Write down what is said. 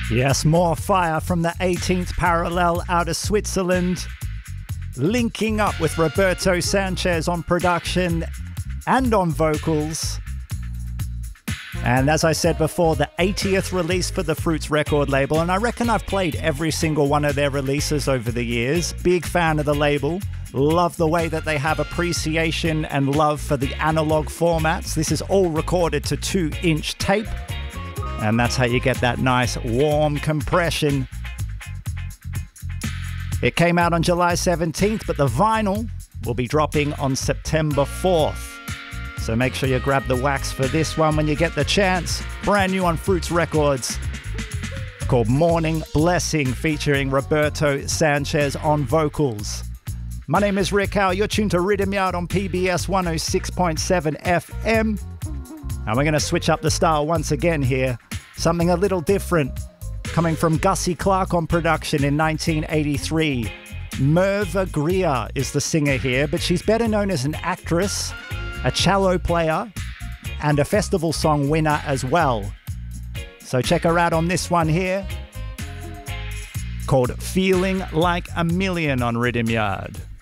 Yes, more fire from the 18th parallel out of Switzerland, linking up with Roberto Sanchez on production and on vocals. And as I said before, the 80th release for the Fruits record label, and I reckon I've played every single one of their releases over the years. Big fan of the label. Love the way that they have appreciation and love for the analog formats. This is all recorded to 2-inch tape, and that's how you get that nice warm compression. It came out on July 17th, but the vinyl will be dropping on September 4th. So make sure you grab the wax for this one when you get the chance. Brand new on Fruits Records, called Morning Blessing, featuring Roberto Sanchez on vocals. My name is Rick Howe. You're tuned to Rhythm Yard on PBS 106.7 FM. And we're going to switch up the style once again here. Something a little different, coming from Gussie Clarke on production in 1983. Merva Grier is the singer here, but she's better known as an actress, a cello player, and a festival song winner as well. So check her out on this one here, called Feeling Like a Million on Rhythm Yard.